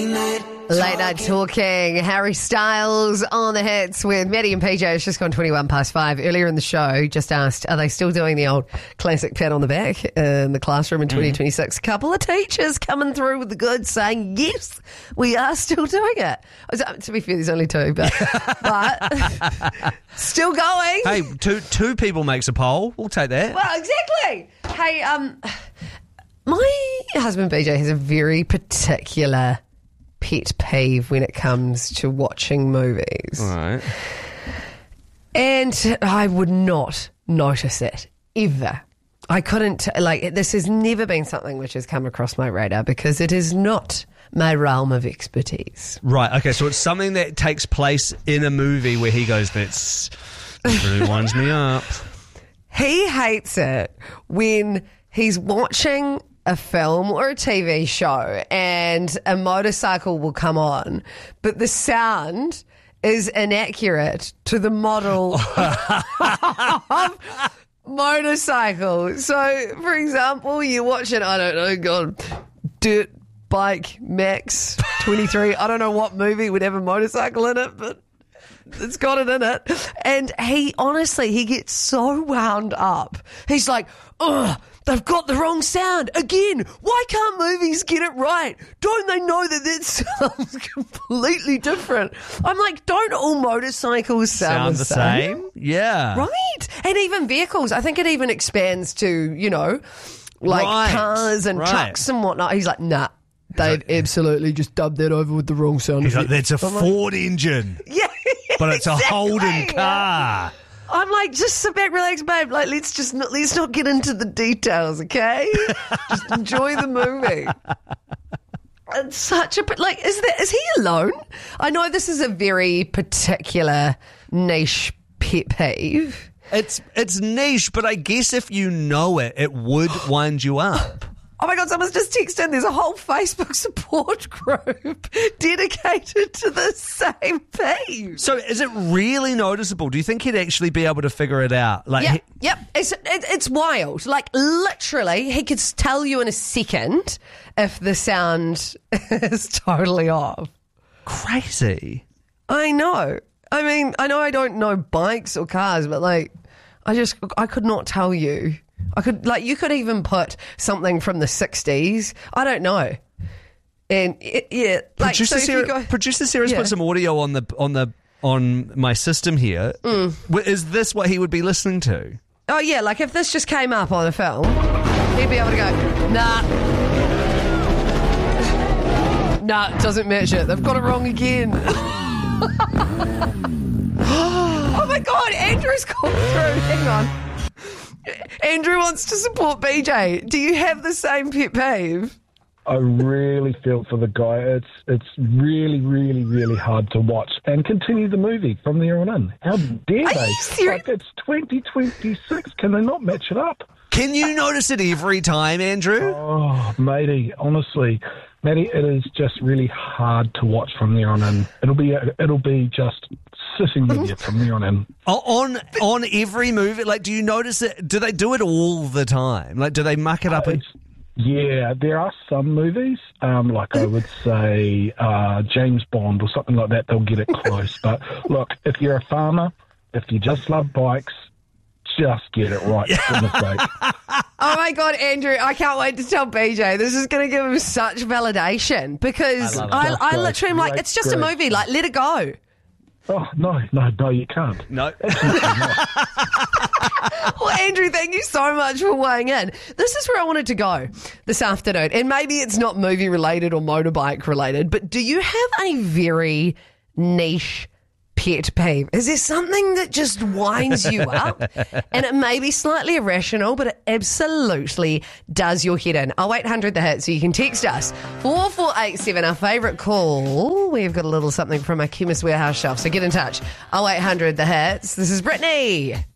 Late night talking. Harry Styles on the hits with Maddie and PJ. It's just gone 5:21. Earlier in the show, just asked, are they still doing the old classic pat on the back in the classroom in 2026? A couple of teachers coming through with the goods saying, yes, we are still doing it. To be fair, there's only two, but still going. Hey, two people makes a poll. We'll take that. Well, exactly. Hey, my husband BJ has a very particular pet peeve when it comes to watching movies. All right. And I would not notice it, ever. I couldn't, this has never been something which has come across my radar because it is not my realm of expertise. Right, okay, so it's something that takes place in a movie where he goes, that really winds me up. He hates it when he's watching a film or a TV show and a motorcycle will come on, but the sound is inaccurate to the model of motorcycle. So, for example, you watch it, I don't know, Dirt Bike Max 23. I don't know what movie would have a motorcycle in it, but it's got it in it. And he gets so wound up. He's like, ugh, they've got the wrong sound. Again, why can't movies get it right? Don't they know that sounds completely different? I'm like, don't all motorcycles sound the same? Yeah. Right. And even vehicles. I think it even expands to, cars and trucks and whatnot. He's like, nah. They've absolutely just dubbed that over with the wrong sound. He's like, that's a Ford engine. Yeah. But it's a Holden car. I'm like, just sit back, relax, babe. Like, let's not get into the details, okay? Just enjoy the movie. It's such a is he alone? I know this is a very particular niche pet peeve. It's niche, but I guess if you know it, it would wind you up. Oh my God, someone's just texted in. There's a whole Facebook support group dedicated to the same peeve. So is it really noticeable? Do you think he'd actually be able to figure it out? Yep. It's wild. Like, literally, he could tell you in a second if the sound is totally off. Crazy. I know. I mean, I know I don't know bikes or cars, but, I could not tell you. You could even put something from the 60s. I don't know. And Producer Sarah's put some audio on my system here. Is this what he would be listening to? Oh yeah, if this just came up on a film, he'd be able to go, nah, it doesn't match it. They've got it wrong again. Oh my God, Andrew's called through. Hang on. Andrew wants to support BJ. Do you have the same pet peeve? I really feel for the guy. It's really, really, really hard to watch and continue the movie from there on in. How dare Are they? You serious? It's 2026. Can they not match it up? Can you notice it every time, Andrew? Oh, matey, honestly, Matty, it is just really hard to watch from there on in. It'll be just sitting with you from there on in. On every movie, do you notice it? Do they do it all the time? Do they muck it up? Yeah, there are some movies, I would say James Bond or something like that, they'll get it close. But look, if you're a farmer, if you just love bikes, just get it right, for goodness sake. Oh my God, Andrew, I can't wait to tell BJ. This is going to give him such validation because I literally am like, it's just a movie, let it go. Oh, no, you can't. No. Well, Andrew, thank you so much for weighing in. This is where I wanted to go this afternoon. And maybe it's not movie related or motorbike related, but do you have a very niche pet peeve? Is there something that just winds you up? And it may be slightly irrational, but it absolutely does your head in. 0800 the hit, so you can text us 4487, our favourite call. We've got a little something from our Chemist Warehouse shelf, so get in touch. 0800 the hits. This is Brittany.